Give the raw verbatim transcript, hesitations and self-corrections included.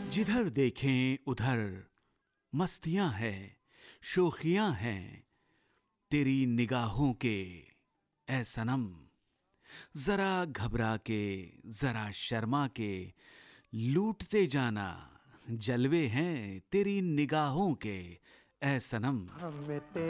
जिधर देखें उधर मस्तियां हैं, शोखियां हैं तेरी निगाहों के ए सनम। जरा घबरा के जरा शर्मा के लूटते जाना, जलवे हैं तेरी निगाहों के ए सनम।